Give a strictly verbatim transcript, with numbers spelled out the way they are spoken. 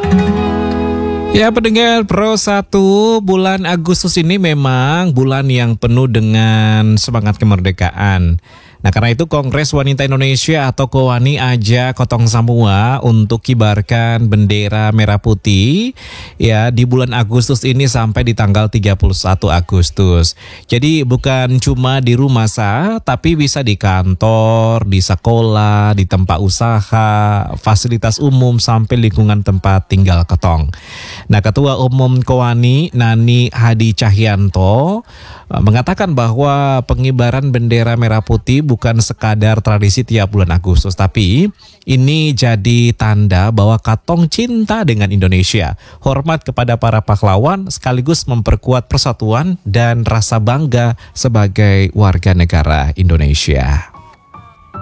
Ya pendengar Pro satu, bulan Agustus ini memang bulan yang penuh dengan semangat kemerdekaan. Nah karena itu Kongres Wanita Indonesia atau KOWANI ajak Kotong Samua untuk kibarkan bendera merah putih ya di bulan Agustus ini sampai di tanggal tiga puluh satu Agustus. Jadi bukan cuma di rumah sah, tapi bisa di kantor, di sekolah, di tempat usaha, fasilitas umum sampai lingkungan tempat tinggal Kotong. Nah Ketua Umum KOWANI Nani Hadi Cahyanto mengatakan bahwa pengibaran bendera merah putih bukan sekadar tradisi tiap bulan Agustus, tapi ini jadi tanda bahwa Katong cinta dengan Indonesia, hormat kepada para pahlawan, sekaligus memperkuat persatuan dan rasa bangga sebagai warga negara Indonesia.